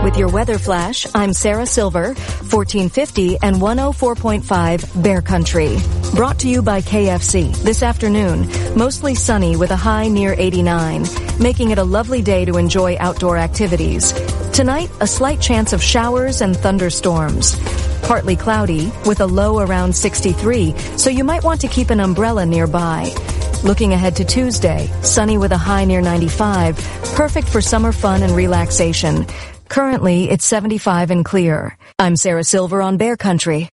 With your weather flash, I'm Sarah Silver, 1450 and 104.5 Bear Country. Brought to you by KFC. This afternoon, mostly sunny with a high near 89, making it a lovely day to enjoy outdoor activities. Tonight, a slight chance of showers and thunderstorms. Partly cloudy with a low around 63, so you might want to keep an umbrella nearby. Looking ahead to Tuesday, sunny with a high near 95, perfect for summer fun and relaxation. Currently, it's 75 and clear. I'm Sarah Silver on Bear Country.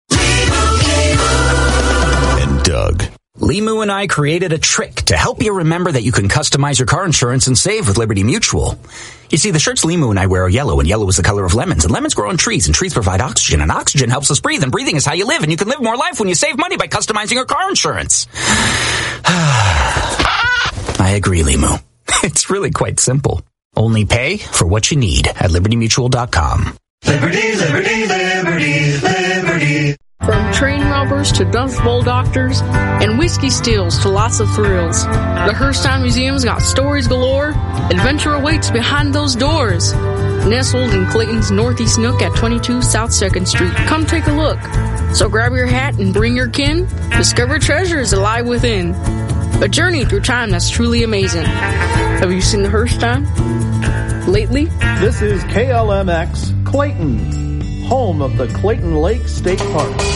And Doug. Limu and I created a trick to help you remember that you can customize your car insurance and save with Liberty Mutual. You see, the shirts Limu and I wear are yellow, and yellow is the color of lemons, and lemons grow on trees, and trees provide oxygen, and oxygen helps us breathe, and breathing is how you live, and you can live more life when you save money by customizing your car insurance. I agree, Limu. It's really quite simple. Only pay for what you need at libertymutual.com. Liberty, liberty, liberty, liberty. From train robbers to Dust Bowl doctors and whiskey steals to lots of thrills, the Hearthstone Museum's got stories galore. Adventure awaits behind those doors. Nestled in Clayton's Northeast Nook at 22 South 2nd Street. Come take a look. So grab your hat and bring your kin. Discover treasures alive within. A journey through time that's truly amazing. Have you seen the Hearthstone lately? This is KLMX Clayton, home of the Clayton Lake State Park.